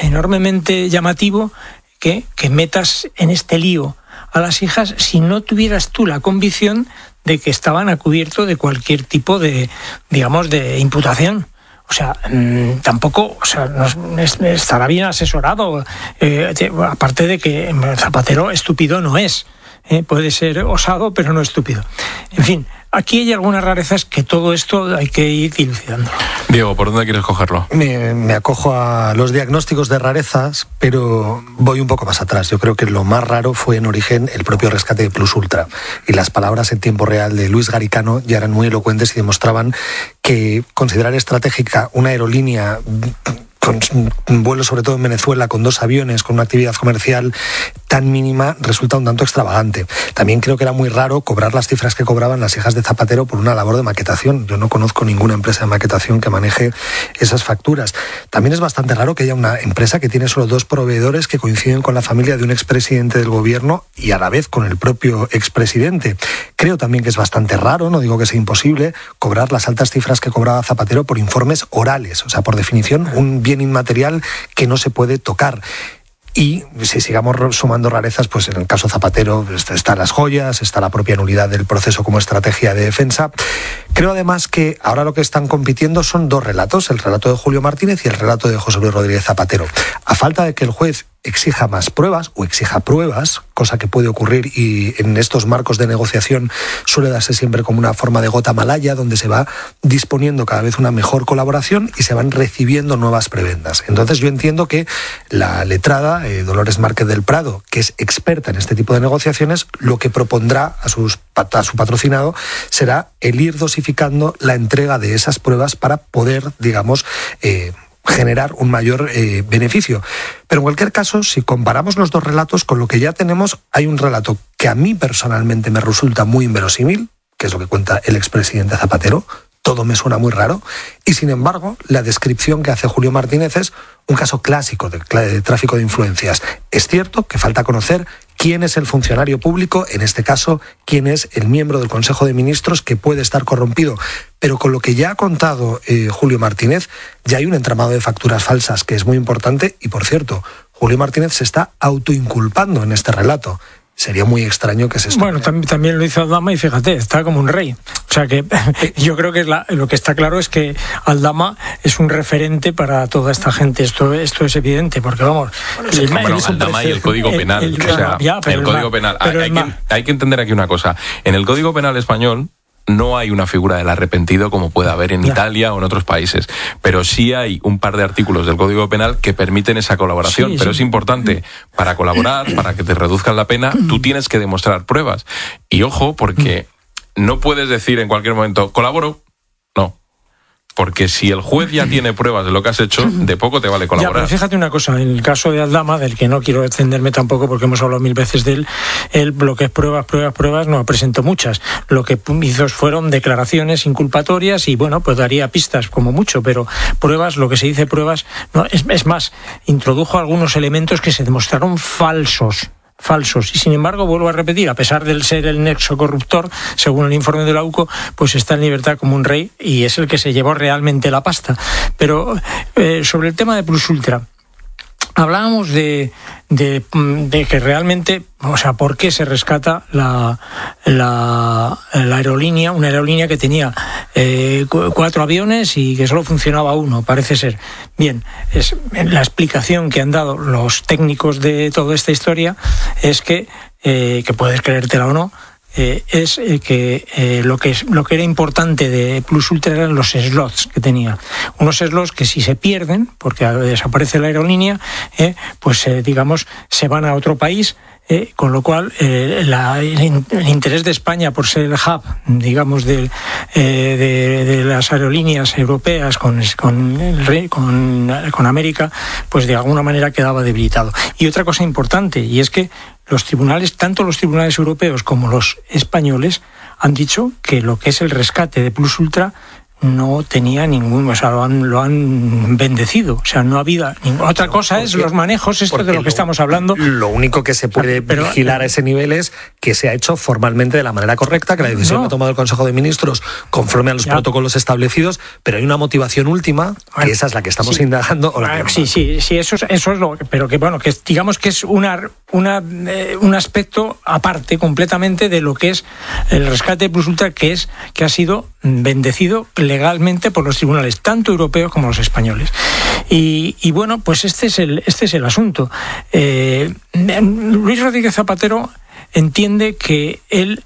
enormemente llamativo que metas en este lío a las hijas si no tuvieras tú la convicción de que estaban a cubierto de cualquier tipo de, digamos, de imputación. O sea, tampoco, o sea, estará bien asesorado, aparte de que Zapatero estúpido no es. Puede ser osado, pero no estúpido. En fin, aquí hay algunas rarezas que todo esto hay que ir dilucidando. Diego, ¿por dónde quieres cogerlo? Me acojo a los diagnósticos de rarezas, pero voy un poco más atrás. Yo creo que lo más raro fue en origen el propio rescate de Plus Ultra. Y las palabras en tiempo real de Luis Garicano ya eran muy elocuentes y demostraban que considerar estratégica una aerolínea con un vuelo sobre todo en Venezuela, con 2 aviones, con una actividad comercial tan mínima, resulta un tanto extravagante. También creo que era muy raro cobrar las cifras que cobraban las hijas de Zapatero por una labor de maquetación. Yo no conozco ninguna empresa de maquetación que maneje esas facturas. También es bastante raro que haya una empresa que tiene solo 2 proveedores que coinciden con la familia de un expresidente del gobierno y a la vez con el propio expresidente. Creo también que es bastante raro, no digo que sea imposible, cobrar las altas cifras que cobraba Zapatero por informes orales. O sea, por definición, un bien inmaterial que no se puede tocar. Y si sigamos sumando rarezas, pues en el caso Zapatero están las joyas, está la propia nulidad del proceso como estrategia de defensa. Creo además que ahora lo que están compitiendo son 2 relatos, el relato de Julio Martínez y el relato de José Luis Rodríguez Zapatero. A falta de que el juez exija más pruebas o exija pruebas, cosa que puede ocurrir y en estos marcos de negociación suele darse siempre como una forma de gota malaya, donde se va disponiendo cada vez una mejor colaboración y se van recibiendo nuevas prebendas. Entonces yo entiendo que la letrada, Dolores Márquez del Prado, que es experta en este tipo de negociaciones, lo que propondrá a su patrocinado será el ir dosificando la entrega de esas pruebas para poder, digamos, generar un mayor beneficio. Pero en cualquier caso, si comparamos los 2 relatos con lo que ya tenemos, hay un relato que a mí personalmente me resulta muy inverosímil, que es lo que cuenta el expresidente Zapatero. Todo me suena muy raro. Y sin embargo, la descripción que hace Julio Martínez es un caso clásico de tráfico de influencias. Es cierto que falta conocer quién es el funcionario público, en este caso, quién es el miembro del Consejo de Ministros que puede estar corrompido. Pero con lo que ya ha contado Julio Martínez, ya hay un entramado de facturas falsas que es muy importante. Y, por cierto, Julio Martínez se está autoinculpando en este relato. Sería muy extraño que se estuviera. Bueno, también lo hizo Aldama y fíjate, está como un rey. O sea que yo creo que lo que está claro es que Aldama es un referente para toda esta gente. Esto es evidente, porque vamos... Aldama y el Código Penal. El Código Penal. Hay que entender aquí una cosa. En el Código Penal español no hay una figura del arrepentido como puede haber en Italia o en otros países, pero sí hay un par de artículos del Código Penal que permiten esa colaboración, pero es importante, para colaborar, para que te reduzcan la pena, tú tienes que demostrar pruebas. Y ojo, porque no puedes decir en cualquier momento, colaboro, no. Porque si el juez ya tiene pruebas de lo que has hecho, de poco te vale colaborar. Ya, pero fíjate una cosa, en el caso de Aldama, del que no quiero extenderme tampoco porque hemos hablado 1000 veces de él lo que es pruebas, no presentó muchas. Lo que hizo fueron declaraciones inculpatorias y bueno, pues daría pistas como mucho, pero pruebas, lo que se dice pruebas, no, es más, introdujo algunos elementos que se demostraron falsos. Y sin embargo, vuelvo a repetir, a pesar de ser el nexo corruptor, según el informe de la UCO, pues está en libertad como un rey y es el que se llevó realmente la pasta. Pero sobre el tema de Plus Ultra, hablábamos de que realmente, o sea, ¿por qué se rescata la aerolínea? Una aerolínea que tenía 4 aviones y que solo funcionaba uno, parece ser. Bien, la explicación que han dado los técnicos de toda esta historia es que puedes creértela o no, es que lo que era importante de Plus Ultra eran los slots que tenía. Unos slots que si se pierden, porque desaparece la aerolínea, pues digamos, se van a otro país. Con lo cual el interés de España por ser el hub, digamos, de las aerolíneas europeas con América, pues de alguna manera quedaba debilitado. Y otra cosa importante, y es que los tribunales, tanto los tribunales europeos como los españoles, han dicho que lo que es el rescate de Plus Ultra no tenía ningún, o sea, lo han bendecido, o sea, no ha habido ninguna. Otra cosa es los manejos, esto de lo que estamos hablando. Lo único que se puede vigilar a ese nivel es que se ha hecho formalmente de la manera correcta, que la decisión que ha tomado el Consejo de Ministros conforme a los protocolos establecidos, pero hay una motivación última, que esa es la que estamos indagando. Sí, eso es lo pero que bueno, que digamos que es un aspecto aparte completamente de lo que es el rescate plus ultra, que ha sido bendecido legalmente por los tribunales, tanto europeos como los españoles. Y bueno, pues este es el asunto. Luis Rodríguez Zapatero entiende que él,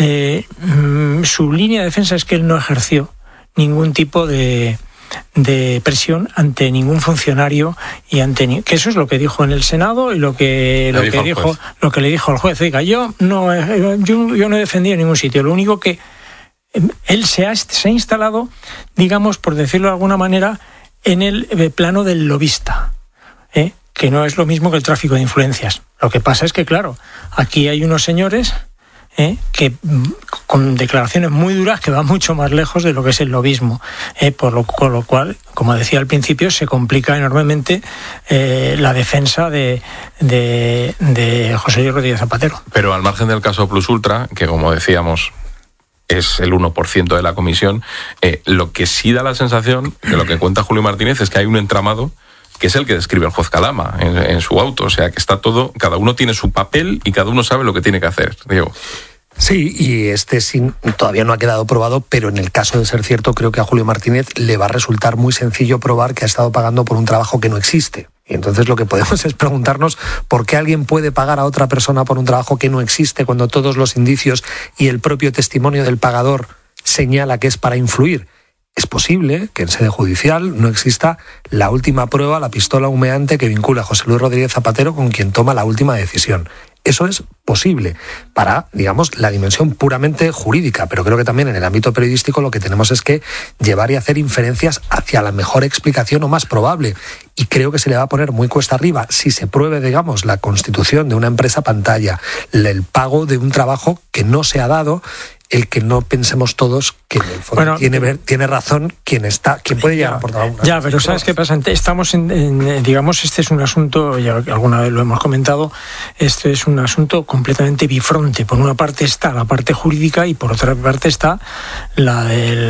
su línea de defensa es que él no ejerció ningún tipo de presión ante ningún funcionario y que eso es lo que dijo en el Senado y lo que le dijo al juez. Diga, yo no he defendido en ningún sitio. Lo único que él se ha instalado, digamos, por decirlo de alguna manera, en el plano del lobista, que no es lo mismo que el tráfico de influencias. Lo que pasa es que, claro, aquí hay unos señores que con declaraciones muy duras que van mucho más lejos de lo que es el lobismo, con lo cual, como decía al principio, se complica enormemente la defensa de José Luis Rodríguez Zapatero. Pero al margen del caso Plus Ultra, que como decíamos es el 1% de la comisión, lo que sí da la sensación de lo que cuenta Julio Martínez es que hay un entramado que es el que describe el juez Calama en su auto, o sea que está todo, cada uno tiene su papel y cada uno sabe lo que tiene que hacer, Diego. Sí, y todavía no ha quedado probado, pero en el caso de ser cierto, creo que a Julio Martínez le va a resultar muy sencillo probar que ha estado pagando por un trabajo que no existe. Y entonces lo que podemos es preguntarnos por qué alguien puede pagar a otra persona por un trabajo que no existe cuando todos los indicios y el propio testimonio del pagador señala que es para influir. Es posible que en sede judicial no exista la última prueba, la pistola humeante que vincula a José Luis Rodríguez Zapatero con quien toma la última decisión. Eso es posible para, digamos, la dimensión puramente jurídica, pero creo que también en el ámbito periodístico lo que tenemos es que llevar y hacer inferencias hacia la mejor explicación o más probable. Y creo que se le va a poner muy cuesta arriba si se pruebe, digamos, la constitución de una empresa pantalla, el pago de un trabajo que no se ha dado, el que no pensemos todos que en el fondo tiene razón quien puede llegar a aportar alguna. Ya, pero ¿sabes qué pasa? Estamos digamos, este es un asunto, ya alguna vez lo hemos comentado, este es un asunto completamente bifronte. Por una parte está la parte jurídica y por otra parte está la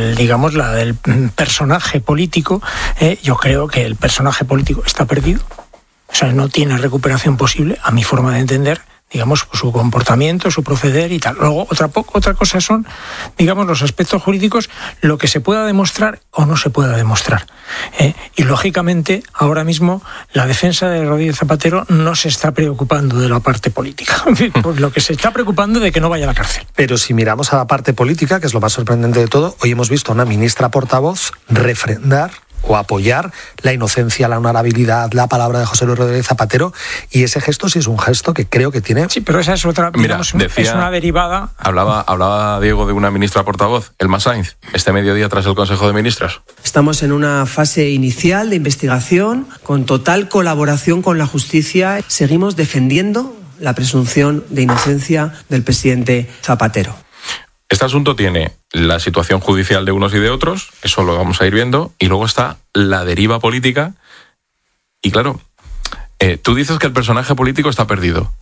del personaje político. Yo creo que el personaje político está perdido, o sea, no tiene recuperación posible, a mi forma de entender, digamos, su comportamiento, su proceder y tal. Luego, otra cosa son, digamos, los aspectos jurídicos, lo que se pueda demostrar o no se pueda demostrar. Y, lógicamente, ahora mismo, la defensa de Rodríguez Zapatero no se está preocupando de la parte política. Pues lo que se está preocupando de que no vaya a la cárcel. Pero si miramos a la parte política, que es lo más sorprendente de todo, hoy hemos visto a una ministra portavoz refrendar o apoyar la inocencia, la honorabilidad, la palabra de José Luis Rodríguez Zapatero, y ese gesto sí es un gesto que creo que tiene... Sí, pero esa es otra, digamos, es una derivada... Hablaba Diego de una ministra portavoz, Elma Sainz, este mediodía tras el Consejo de Ministros. Estamos en una fase inicial de investigación, con total colaboración con la justicia. Seguimos defendiendo la presunción de inocencia del presidente Zapatero. Este asunto tiene la situación judicial de unos y de otros, eso lo vamos a ir viendo, y luego está la deriva política. Y claro, tú dices que el personaje político está perdido,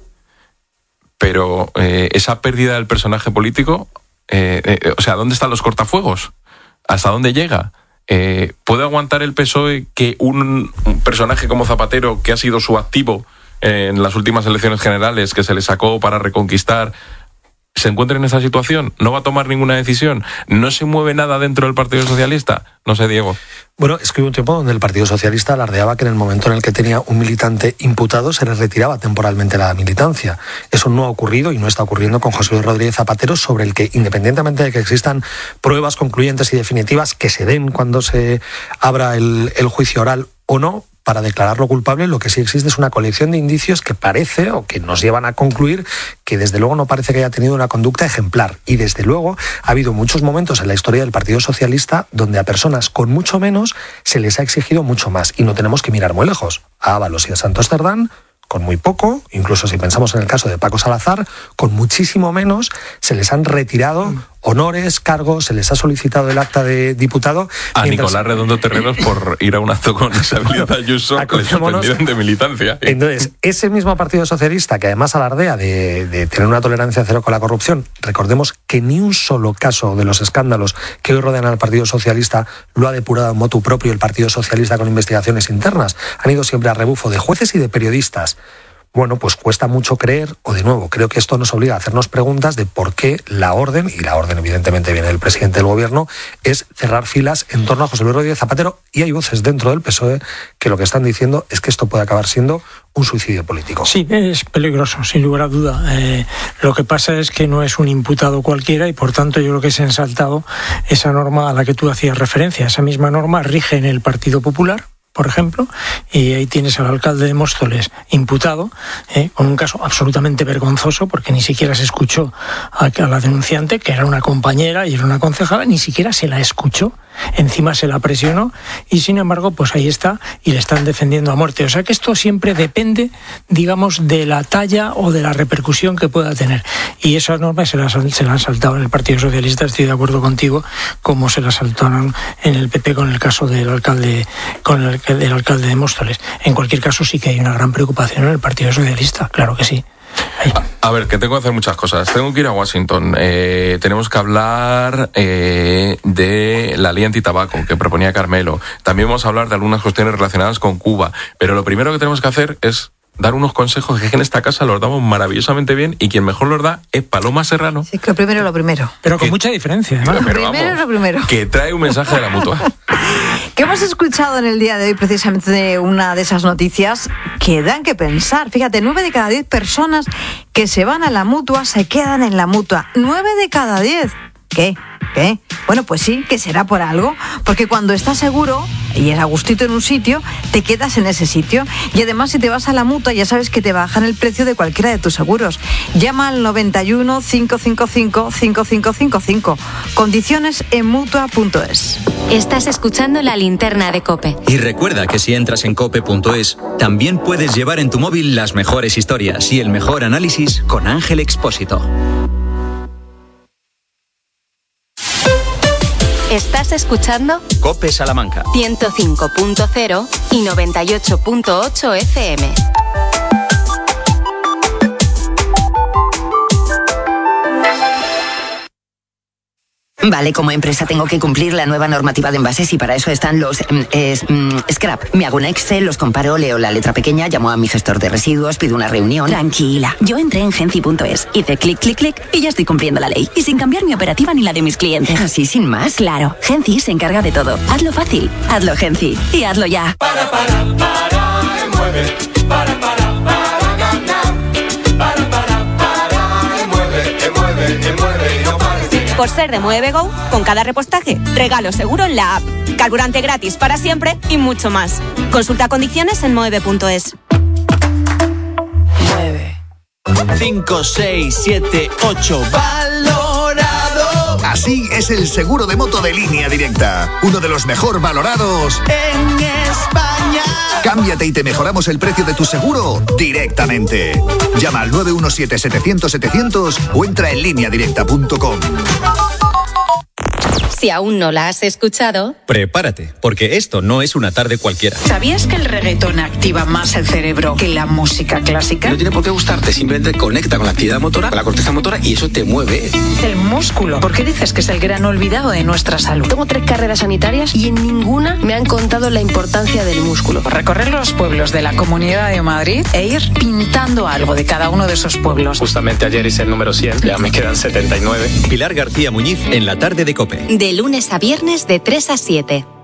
pero esa pérdida del personaje político, o sea, ¿dónde están los cortafuegos? ¿Hasta dónde llega? ¿Puede aguantar el PSOE que un personaje como Zapatero, que ha sido su activo en las últimas elecciones generales, que se le sacó para reconquistar, se encuentra en esa situación? ¿No va a tomar ninguna decisión? ¿No se mueve nada dentro del Partido Socialista? No sé, Diego. Bueno, es que hubo un tiempo donde el Partido Socialista alardeaba que en el momento en el que tenía un militante imputado se le retiraba temporalmente la militancia. Eso no ha ocurrido y no está ocurriendo con José Luis Rodríguez Zapatero, sobre el que, independientemente de que existan pruebas concluyentes y definitivas que se den cuando se abra el juicio oral o no, para declararlo culpable, lo que sí existe es una colección de indicios que parece o que nos llevan a concluir que desde luego no parece que haya tenido una conducta ejemplar. Y desde luego ha habido muchos momentos en la historia del Partido Socialista donde a personas con mucho menos se les ha exigido mucho más. Y no tenemos que mirar muy lejos. A Ábalos y a Santos Cerdán, con muy poco, incluso si pensamos en el caso de Paco Salazar, con muchísimo menos se les han retirado honores, cargos, se les ha solicitado el acta de diputado. A Nicolás Redondo Terreros por ir a un acto con Isabel Ayuso, le suspendieron de militancia. Entonces, ese mismo Partido Socialista, que además alardea de tener una tolerancia cero con la corrupción, recordemos que ni un solo caso de los escándalos que hoy rodean al Partido Socialista lo ha depurado en motu propio el Partido Socialista con investigaciones internas. Han ido siempre a rebufo de jueces y de periodistas. Bueno, pues cuesta mucho creer, o de nuevo, creo que esto nos obliga a hacernos preguntas de por qué la orden, y la orden evidentemente viene del presidente del gobierno, es cerrar filas en torno a José Luis Rodríguez Zapatero, y hay voces dentro del PSOE que lo que están diciendo es que esto puede acabar siendo un suicidio político. Sí, es peligroso, sin lugar a duda. Lo que pasa es que no es un imputado cualquiera y por tanto yo creo que se han saltado esa norma a la que tú hacías referencia. Esa misma norma rige en el Partido Popular, por ejemplo, y ahí tienes al alcalde de Móstoles imputado, con un caso absolutamente vergonzoso, porque ni siquiera se escuchó a la denunciante, que era una compañera y era una concejala, ni siquiera se la escuchó, encima se la presionó, y sin embargo, pues ahí está, y le están defendiendo a muerte. O sea que esto siempre depende, digamos, de la talla o de la repercusión que pueda tener. Y esas normas se las han saltado en el Partido Socialista, estoy de acuerdo contigo, como se las saltaron en el PP con el caso del alcalde, del alcalde de Móstoles. En cualquier caso, sí que hay una gran preocupación en el Partido Socialista, claro que sí. A ver, que tengo que hacer muchas cosas. Tengo que ir a Washington. Tenemos que hablar de la ley antitabaco que proponía Carmelo. También vamos a hablar de algunas cuestiones relacionadas con Cuba. Pero lo primero que tenemos que hacer es dar unos consejos que en esta casa los damos maravillosamente bien, y quien mejor los da es Paloma Serrano. Sí, que lo primero. Pero con mucha diferencia, además. Lo primero. Que trae un mensaje de la Mutua. Que hemos escuchado en el día de hoy precisamente una de esas noticias que dan que pensar. Fíjate, 9 de cada 10 personas que se van a la Mutua se quedan en la Mutua. 9 de cada 10. ¿Qué? Bueno, pues sí, que será por algo, porque cuando estás seguro y es a gustito en un sitio, te quedas en ese sitio. Y además, si te vas a la Mutua, ya sabes que te bajan el precio de cualquiera de tus seguros. Llama al 91 555 5555. Condiciones en Mutua.es. Estás escuchando La Linterna de COPE. Y recuerda que si entras en COPE.es, también puedes llevar en tu móvil las mejores historias y el mejor análisis con Ángel Expósito. Estás escuchando COPE Salamanca 105.0 y 98.8 FM. Vale, como empresa tengo que cumplir la nueva normativa de envases y para eso están los scrap. Me hago un Excel, los comparo, leo la letra pequeña, llamo a mi gestor de residuos, pido una reunión. Tranquila, yo entré en Genci.es, hice clic, clic, clic y ya estoy cumpliendo la ley. Y sin cambiar mi operativa ni la de mis clientes. ¿Así sin más? Claro, Genci se encarga de todo. Hazlo fácil, hazlo Genci y hazlo ya. Mueve, para ganar. Mueve y no pares. Por ser de Mueve Go, con cada repostaje, regalo seguro en la app, carburante gratis para siempre y mucho más. Consulta condiciones en Mueve.es. 5, 6, 7, 8, valorado. Así es el seguro de moto de Línea Directa, uno de los mejor valorados en España. Cámbiate y te mejoramos el precio de tu seguro directamente. Llama al 917-700-700 o entra en lineadirecta.com. Si aún no la has escuchado, prepárate, porque esto no es una tarde cualquiera. ¿Sabías que el reggaetón activa más el cerebro que la música clásica? No tiene por qué gustarte, simplemente conecta con la actividad motora, con la corteza motora, y eso te mueve. El músculo. ¿Por qué dices que es el gran olvidado de nuestra salud? Tengo 3 carreras sanitarias y en ninguna me han contado la importancia del músculo. Recorrer los pueblos de la Comunidad de Madrid e ir pintando algo de cada uno de esos pueblos. Justamente ayer hice el número 100, ya me quedan 79. Pilar García Muñiz en la tarde de COPE. De lunes a viernes de 3 a 7.